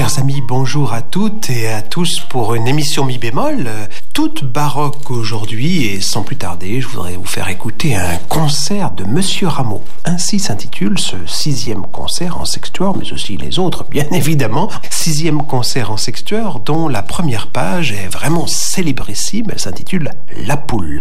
Chers amis, bonjour à toutes et à tous pour une émission mi bémol, toute baroque aujourd'hui, et sans plus tarder, je voudrais vous faire écouter un concert de Monsieur Rameau. Ainsi s'intitule ce 6e concert en sextuor, mais aussi les autres, bien évidemment. 6e concert en sextuor dont la première page est vraiment célébrissime, elle s'intitule La Poule.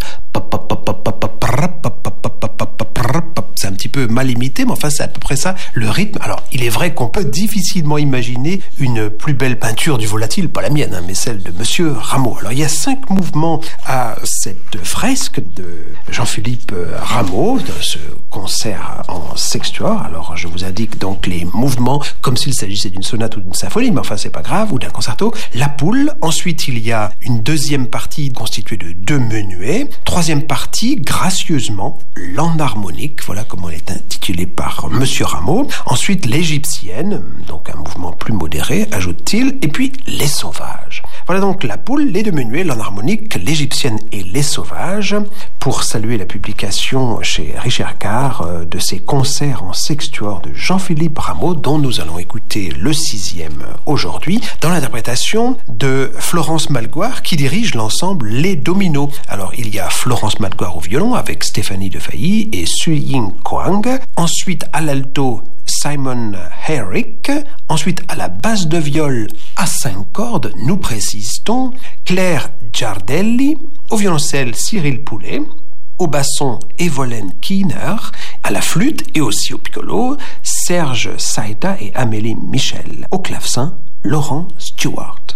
C'est un petit peu mal imité, mais enfin c'est à peu près ça le rythme. Alors il est vrai qu'on peut difficilement imaginer une plus belle peinture du volatile, pas la mienne, mais celle de Monsieur Rameau. Alors il y a 5 mouvements à cette fresque de Jean-Philippe Rameau, de ce concert en sextuor. Alors je vous indique donc les mouvements comme s'il s'agissait d'une sonate ou d'une symphonie, mais enfin c'est pas grave, ou d'un concerto. La Poule. Ensuite il y a une deuxième partie constituée de 2 menuets. Troisième partie, gracieusement, l'enharmonique. Voilà comment elle est intitulée par Monsieur Rameau. Ensuite, l'égyptienne, donc un mouvement plus modéré, ajoute-t-il. Et puis, les sauvages. Voilà donc La Poule, les 2 menuets, l'enharmonique, l'égyptienne et les sauvages. Pour saluer la publication chez Richard Carr de ces concerts en sextuor de Jean-Philippe Rameau, dont nous allons écouter le 6e aujourd'hui, dans l'interprétation de Florence Malgoire, qui dirige l'ensemble Les Dominos. Alors, il y a Florence Malgoire au violon avec Stéphanie Defailly et Su-Ying Kwang. Ensuite, à l'alto, Simon Herrick. Ensuite, à la basse de viol à 5 cordes, nous précisons Claire Giardelli. Au violoncelle, Cyril Poulet. Au basson, Evelyn Keener. À la flûte et aussi au piccolo, Serge Saïda et Amélie Michel. Au clavecin, Laurent Stewart.